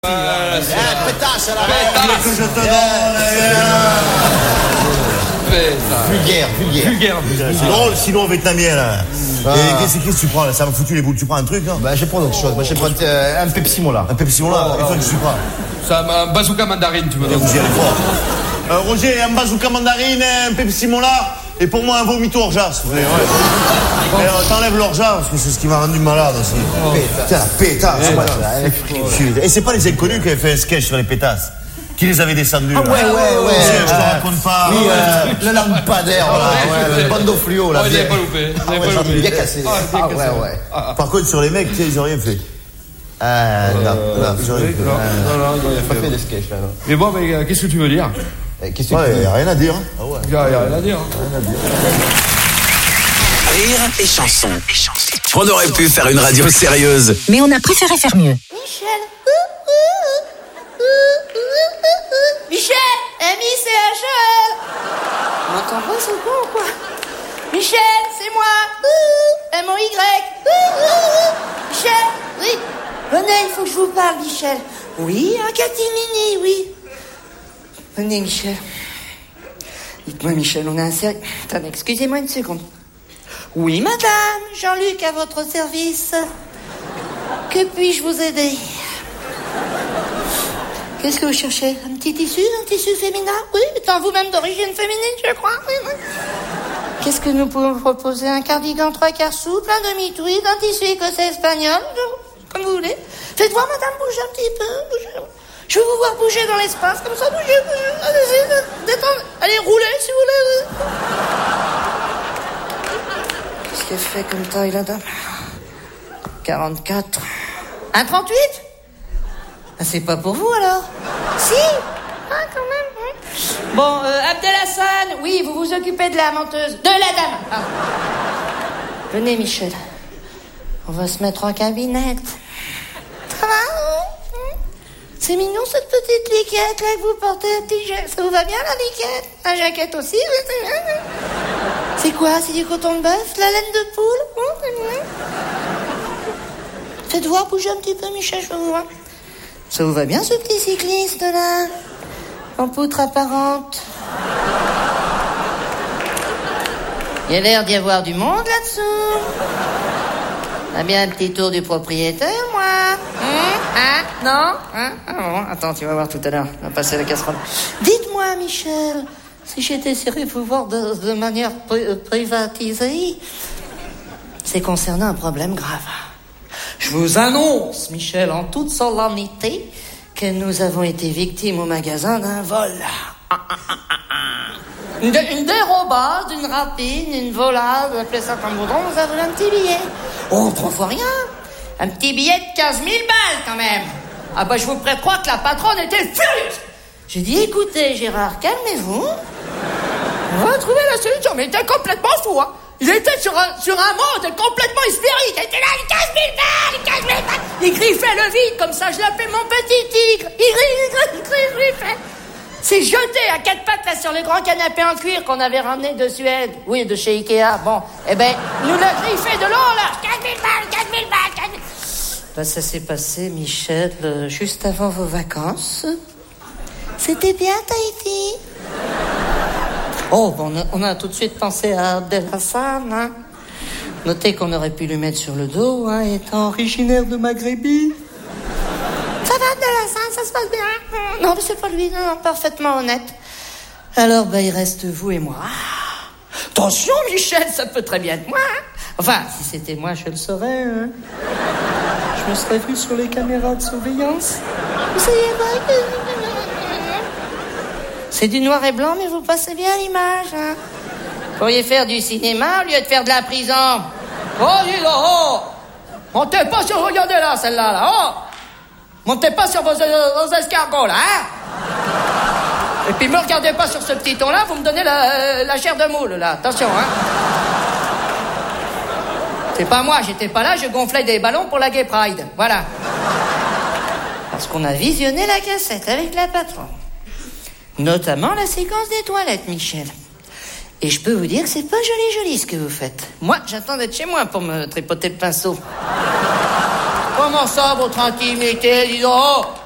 Pétasse, là. Que je te donne. Vulgaire. C'est drôle, sinon vietnamien là. Et qu'est-ce que tu prends là? Ça m'a foutu les boules. Tu prends un truc là? Bah, je prends autre chose. Moi, je prends un Pepsi Mola. Un Pepsi Mola. Et toi, qu'est-ce que tu prends? Ça, un bazooka mandarine, tu me donnes. Vous y allez fort. Roger, un bazooka mandarine, un Pepsi Mola. Et pour moi, un vomito orgeat. Ouais. T'enlèves l'orgeat parce que c'est ce qui m'a rendu malade aussi. Tiens, la pétasse. Et c'est pas les inconnus qui avaient fait un sketch sur les pétasses qui les avaient descendus. Ah ouais. Je te raconte pas. Oui, le lampadaire, le bandeau fluo, là. Oh, il n'avait pas loupé. J'en ai bien cassé. Ouais. Par contre, sur les mecs, tu sais, ils ont rien fait. Non, ils ont rien fait. Non, il a pas fait des sketchs, là. Mais bon, mais qu'est-ce que tu veux dire? Ouais, il n'y a rien à dire. Il n'y a rien à dire. Rire et chanson. On aurait pu faire une radio sérieuse. Mais on a préféré faire mieux. Michel. Michel. M-I-C-H-E-L. On m'entend pas, c'est bon ou quoi? Michel, c'est moi. M-O-Y. Michel, oui. Venez, il faut que je vous parle, Michel. Oui, un catimini, oui. Venez, Michel. Dites-moi, Michel, on a un sérieux... Attendez, excusez-moi une seconde. Oui, madame, Jean-Luc à votre service. Que puis-je vous aider? Qu'est-ce que vous cherchez? Un petit tissu féminin? Oui, étant vous-même d'origine féminine, je crois. Oui. Qu'est-ce que nous pouvons vous proposer? Un cardigan 3/4 souple, un demi-tweed, un tissu écossais espagnol, comme vous voulez. Faites voir, madame, bougez un petit peu, bougez. Je veux vous voir bouger dans l'espace, comme ça, bougez. Allez-y, détendez. Allez, roulez, si vous voulez. Qu'est-ce qu'elle fait comme taille, la dame? 44. Un 38? Ah, c'est pas pour vous, alors? Si. Ah, quand même. Oui. Bon, Abdelhassan, oui, vous vous occupez de la menteuse. De la dame. Ah. Venez, Michel. On va se mettre en cabinette. Ça va? C'est mignon, cette petite liquette, là, que vous portez, un petit jet. Ça vous va bien, la liquette? La jaquette aussi, oui, c'est bien. C'est quoi? C'est du coton de bœuf? La laine de poule? C'est bien. Faites voir, bougez un petit peu, Michel, je veux voir. Ça vous va bien, ce petit cycliste, là? En poutre apparente. Il y a l'air d'y avoir du monde, là-dessous. Ah bien, un petit tour du propriétaire, moi. Non? Bon, attends, tu vas voir tout à l'heure. On va passer la casserole. Dites-moi, Michel, si j'étais sérieux vous voir de manière privatisée, c'est concernant un problème grave. Je vous annonce, Michel, en toute solennité, que nous avons été victimes au magasin d'un vol. Une dérobade, une rapine, une volade, appelez ça comme vous voudrez, vous avez un petit billet. Oh, 3 fois rien. Un petit billet de 15 000 balles, quand même. Ah bah, je vous prie de croire que la patronne était furieuse. J'ai dit, écoutez, Gérard, calmez-vous. On va trouver la solution. Mais il était complètement fou, hein. Il était sur un mode complètement hystérique. Il était là, les 15 000 balles. Il griffait le vide, comme ça, je l'appelais mon petit tigre. Il griffait. C'est jeté à 4 pattes, là, sur le grand canapé en cuir qu'on avait ramené de Suède. Oui, de chez Ikea. Bon, eh ben, nous l'a griffé de l'eau, là. 15 000 balles. Ben, ça s'est passé, Michel, juste avant vos vacances. C'était bien, Tahiti. Oh, bon, on a tout de suite pensé à Abdelhassan, hein. Notez qu'on aurait pu lui mettre sur le dos, hein, étant originaire de Maghrébi. Ça va, Abdelhassan, ça se passe bien? Non, mais c'est pas lui, non, parfaitement honnête. Alors, ben, il reste vous et moi. Attention, Michel, ça peut très bien être moi, hein. Enfin, si c'était moi, je le saurais, hein. Je me serais vu sur les caméras de surveillance. Vous savez pas que... C'est du noir et blanc, mais vous passez bien l'image, hein. Vous pourriez faire du cinéma au lieu de faire de la prison. Oh, dis donc, oh. Montez pas sur... Regardez là, celle-là, là, oh. Montez pas sur vos escargots, là, hein. Et puis me regardez pas sur ce petit ton-là, vous me donnez la chair de moule, là. Attention, hein. C'est pas moi, j'étais pas là, je gonflais des ballons pour la Gay Pride. Voilà. Parce qu'on a visionné la cassette avec la patronne. Notamment la séquence des toilettes, Michel. Et je peux vous dire que c'est pas joli ce que vous faites. Moi, j'attends d'être chez moi pour me tripoter le pinceau. Comment ça, votre intimité, dis donc?